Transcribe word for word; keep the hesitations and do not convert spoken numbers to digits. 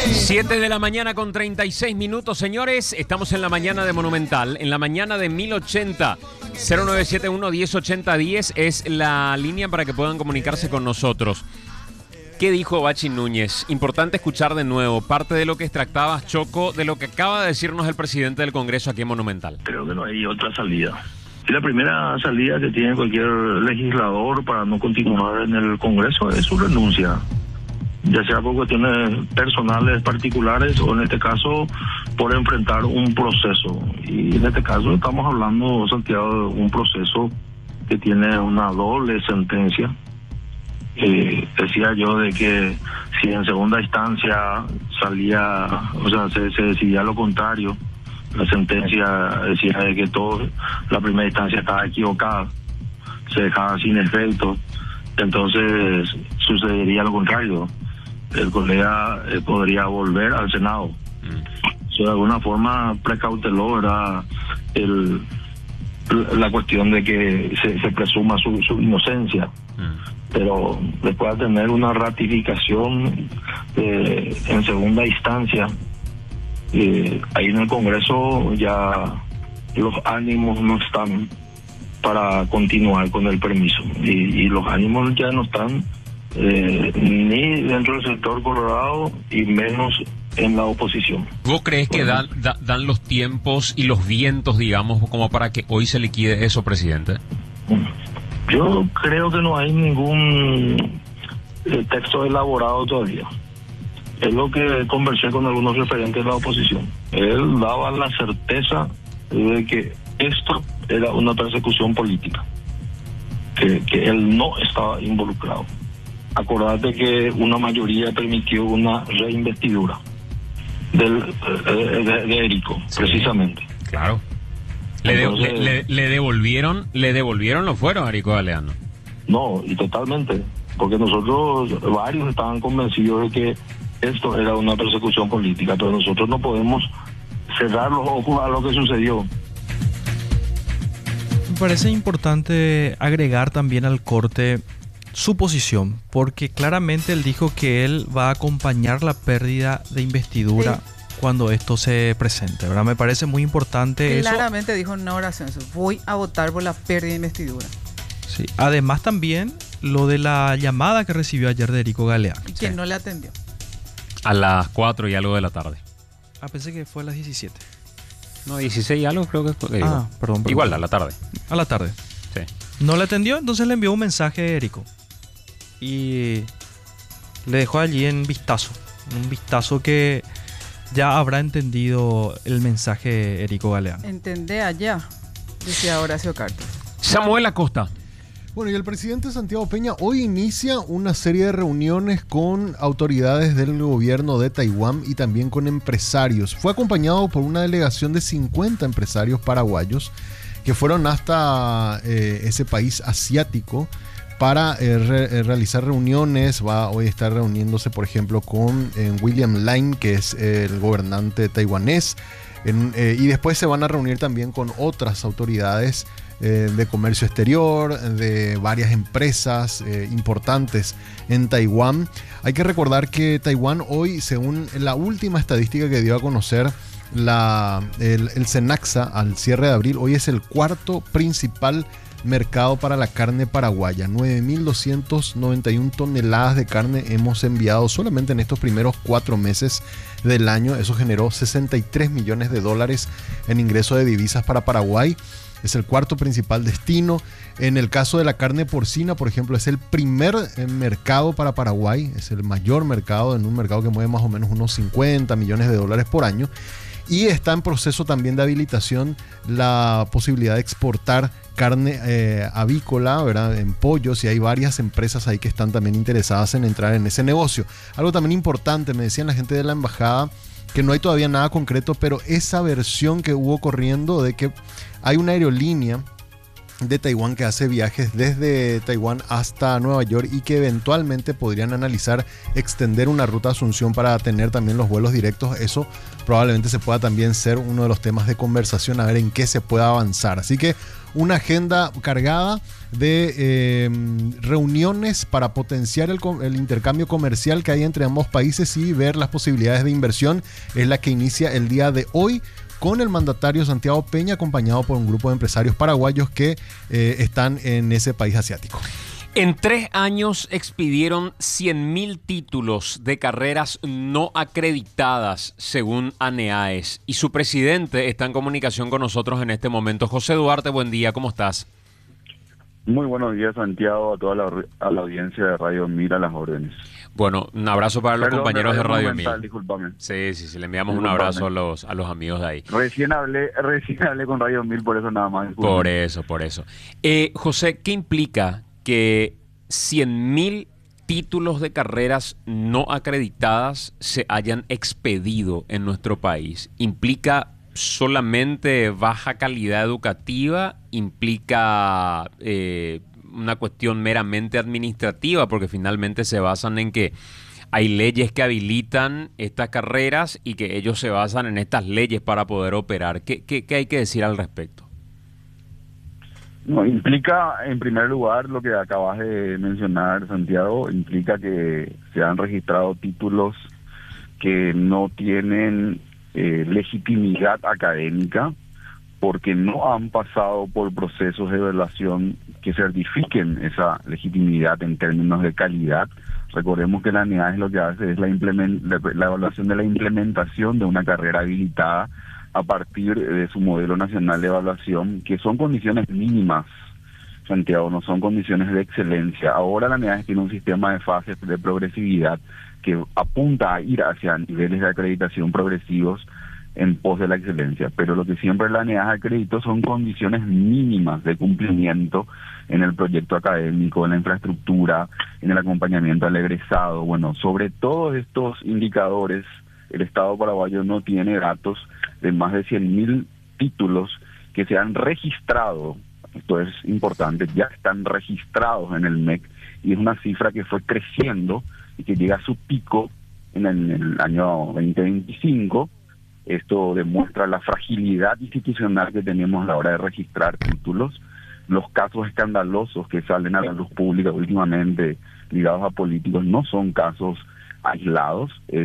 siete de la mañana con treinta y seis minutos, señores. Estamos en la mañana de Monumental, en la mañana de mil ochenta. cero nueve siete uno, uno cero ocho cero diez es la línea para que puedan comunicarse con nosotros. ¿Qué dijo Bachi Núñez? Importante escuchar de nuevo parte de lo que extractabas, Choco, de lo que acaba de decirnos el presidente del Congreso aquí en Monumental. Creo que no hay otra salida. Y la primera salida que tiene cualquier legislador para no continuar en el Congreso es su renuncia, ya sea por cuestiones personales particulares o en este caso por enfrentar un proceso. Y en este caso estamos hablando, Santiago, de un proceso que tiene una doble sentencia. Eh, decía yo de que si en segunda instancia salía, o sea, se, se decidía lo contrario, la sentencia decía de que todo, la primera instancia estaba equivocada, se dejaba sin efecto, entonces sucedería lo contrario, el colega eh, podría volver al Senado. Mm. O sea, de alguna forma precauteló, ¿verdad?, el, la cuestión de que se, se presuma su, su inocencia. Mm. Pero después de tener una ratificación eh, en segunda instancia, eh, ahí en el Congreso ya los ánimos no están para continuar con el permiso. Y, y los ánimos ya no están eh, ni dentro del sector colorado y menos en la oposición. ¿Vos crees que dan, da, dan los tiempos y los vientos, digamos, como para que hoy se liquide eso, presidente? Yo creo que no hay ningún eh, texto elaborado todavía. Es lo que conversé con algunos referentes de la oposición. Él daba la certeza de que esto era una persecución política, que, que él no estaba involucrado. Acordate que una mayoría permitió una reinvestidura del, de, de, de Érico, sí, precisamente. Claro. Le, Entonces, de, le, le devolvieron, le devolvieron los fueros a Érico Galeano. No, y totalmente, porque nosotros, varios estaban convencidos de que esto era una persecución política, pero nosotros no podemos cerrar los ojos a lo que sucedió. Me parece importante agregar también al corte su posición, porque claramente él dijo que él va a acompañar la pérdida de investidura. Sí. Cuando esto se presente, ¿verdad? Me parece muy importante eso. Claramente dijo en una oración eso, voy a votar por la pérdida de investidura. Sí, además también lo de la llamada que recibió ayer de Érico Galeano. ¿Y quién sí. no le atendió? A las cuatro y algo de la tarde. Ah, pensé que fue a las diecisiete. No, dieciséis y algo creo que fue. Ah, perdón, perdón. Igual, a la tarde. A la tarde. Sí. No le atendió, entonces le envió un mensaje a Érico. Y le dejó allí en vistazo. Un vistazo que ya habrá entendido el mensaje Érico Galeano. Entendé allá, decía Horacio Cartes. Samuel Acosta. Bueno, y el presidente Santiago Peña hoy inicia una serie de reuniones con autoridades del gobierno de Taiwán y también con empresarios. Fue acompañado por una delegación de cincuenta empresarios paraguayos que fueron hasta eh, ese país asiático para eh, re, eh, realizar reuniones. Va hoy a estar reuniéndose, por ejemplo, con eh, William Line, que es eh, el gobernante taiwanés, en, eh, y después se van a reunir también con otras autoridades eh, de comercio exterior, de varias empresas eh, importantes en Taiwán. Hay que recordar que Taiwán hoy, según la última estadística que dio a conocer la, el, el Cenaxa al cierre de abril, hoy es el cuarto principal mercado para la carne paraguaya. nueve mil doscientas noventa y una toneladas de carne hemos enviado solamente en estos primeros cuatro meses del año. Eso generó sesenta y tres millones de dólares en ingreso de divisas para Paraguay. Es el cuarto principal destino. En el caso de la carne porcina, por ejemplo, es el primer mercado para Paraguay. Es el mayor mercado, en un mercado que mueve más o menos unos cincuenta millones de dólares por año. Y está en proceso también de habilitación la posibilidad de exportar carne eh, avícola, ¿verdad?, en pollos, y hay varias empresas ahí que están también interesadas en entrar en ese negocio. Algo también importante, me decían la gente de la embajada, que no hay todavía nada concreto, pero esa versión que hubo corriendo de que hay una aerolínea de Taiwán que hace viajes desde Taiwán hasta Nueva York y que eventualmente podrían analizar extender una ruta a Asunción para tener también los vuelos directos. Eso probablemente se pueda también ser uno de los temas de conversación, a ver en qué se pueda avanzar. Así que una agenda cargada de eh, reuniones para potenciar el, el intercambio comercial que hay entre ambos países y ver las posibilidades de inversión. Es la que inicia el día de hoy con el mandatario Santiago Peña, acompañado por un grupo de empresarios paraguayos que eh, están en ese país asiático. En tres años expidieron cien mil títulos de carreras no acreditadas, según ANEAES. Y su presidente está en comunicación con nosotros en este momento. José Duarte, buen día, ¿cómo estás? Muy buenos días, Santiago, a toda la, a la audiencia de Radio Mil, a las órdenes. Bueno, un abrazo para los Perdón, compañeros de Radio, Radio Mil. Discúlpame. Sí, sí, sí, le enviamos Disculpame. un abrazo a los, a los amigos de ahí. Recién hablé, recién hablé con Radio Mil, por eso nada más. Disculpame. Por eso, por eso. Eh, José, ¿qué implica que cien mil títulos de carreras no acreditadas se hayan expedido en nuestro país? ¿Implica solamente baja calidad educativa? ¿Implica eh, una cuestión meramente administrativa? Porque finalmente se basan en que hay leyes que habilitan estas carreras y que ellos se basan en estas leyes para poder operar. ¿Qué, qué, qué hay que decir al respecto? No, implica, en primer lugar, lo que acabas de mencionar, Santiago, implica que se han registrado títulos que no tienen eh, legitimidad académica porque no han pasado por procesos de evaluación que certifiquen esa legitimidad en términos de calidad. Recordemos que la ANEAES lo que hace es la, implement- la, la evaluación de la implementación de una carrera habilitada a partir de su modelo nacional de evaluación, que son condiciones mínimas, Santiago, no son condiciones de excelencia. Ahora la ANEAES tiene un sistema de fases de progresividad que apunta a ir hacia niveles de acreditación progresivos en pos de la excelencia, pero lo que siempre la ANEAES acreditó son condiciones mínimas de cumplimiento en el proyecto académico, en la infraestructura, en el acompañamiento al egresado. Bueno, sobre todos estos indicadores, el Estado paraguayo no tiene datos de más de cien mil títulos que se han registrado. Esto es importante, ya están registrados en el M E C y es una cifra que fue creciendo y que llega a su pico en el, en el año veinte veinticinco. Esto demuestra la fragilidad institucional que tenemos a la hora de registrar títulos. Los casos escandalosos que salen a la luz pública últimamente ligados a políticos no son casos aislados, es